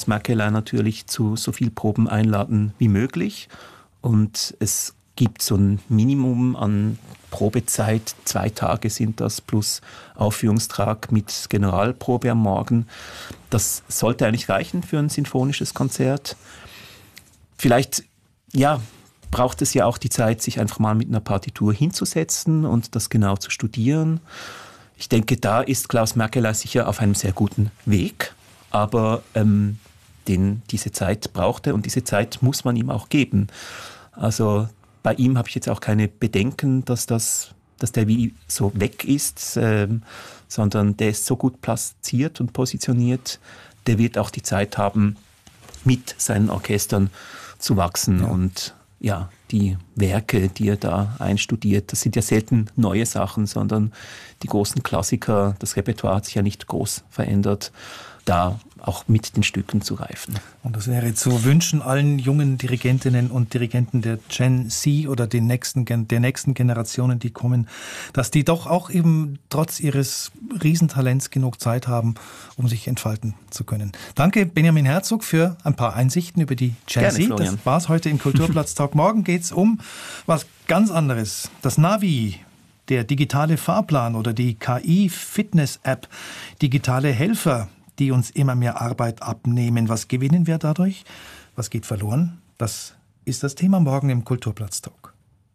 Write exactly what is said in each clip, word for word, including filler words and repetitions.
Mäkelä natürlich zu so viel Proben einladen wie möglich. Und es gibt so ein Minimum an Probezeit, zwei Tage sind das, plus Aufführungstag mit Generalprobe am Morgen. Das sollte eigentlich reichen für ein sinfonisches Konzert. Vielleicht, ja, braucht es ja auch die Zeit, sich einfach mal mit einer Partitur hinzusetzen und das genau zu studieren. Ich denke, da ist Klaus Mäkelä sicher auf einem sehr guten Weg, aber ähm, den, diese Zeit braucht er und diese Zeit muss man ihm auch geben. Also bei ihm habe ich jetzt auch keine Bedenken, dass, das, dass der wie so weg ist, ähm, sondern der ist so gut platziert und positioniert, der wird auch die Zeit haben, mit seinen Orchestern zu wachsen. Ja. Und ja, die Werke, die er da einstudiert, das sind ja selten neue Sachen, sondern die großen Klassiker, das Repertoire hat sich ja nicht groß verändert, da auch mit den Stücken zu reifen. Und das wäre zu wünschen allen jungen Dirigentinnen und Dirigenten der Gen Z oder den nächsten, der nächsten Generationen, die kommen, dass die doch auch eben trotz ihres Riesentalents genug Zeit haben, um sich entfalten zu können. Danke, Benjamin Herzog, für ein paar Einsichten über die Gen Gerne, Z. Florian. Das war's heute im Kulturplatz-Talk. Morgen geht's um was ganz anderes. Das Navi, der digitale Fahrplan oder die K I-Fitness-App, digitale Helfer, die uns immer mehr Arbeit abnehmen. Was gewinnen wir dadurch? Was geht verloren? Das ist das Thema morgen im Kulturplatz-Talk.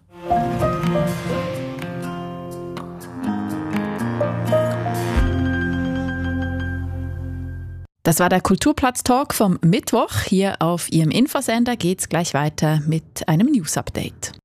Das war der Kulturplatz-Talk vom Mittwoch. Hier auf Ihrem Infosender geht es gleich weiter mit einem News-Update.